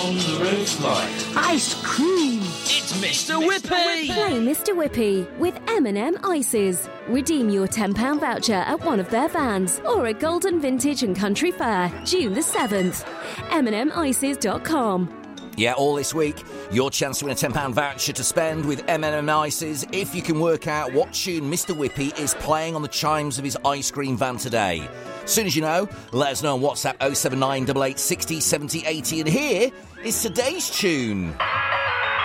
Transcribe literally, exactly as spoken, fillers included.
On the roof like ice cream. It's Mister Whippy. Play Mister Whippy with M and M Ices. Redeem your ten pound voucher at one of their vans or at Golden Vintage and Country Fair, June the seventh. M and M ices dot com. Yeah, all this week, your chance to win a ten pound voucher to spend with M and M Ices if you can work out what tune Mister Whippy is playing on the chimes of his ice cream van today. As soon as you know, let us know on WhatsApp oh seven nine eight eight sixty seventy eighty, and here is today's tune.